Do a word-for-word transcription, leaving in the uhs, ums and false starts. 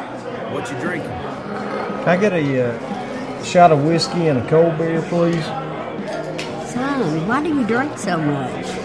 What you drinking? Can I get a uh, shot of whiskey and a cold beer, please? Son, why do you drink so much?